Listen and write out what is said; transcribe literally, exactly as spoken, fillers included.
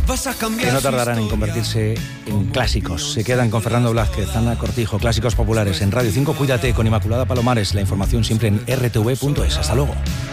vas a cambiar. Que no tardarán en convertirse en clásicos. Se quedan con Fernando Blázquez, Ana Cortijo, Clásicos Populares en Radio cinco. Cuídate, con Inmaculada Palomares. La información siempre en r t v punto es. Hasta luego.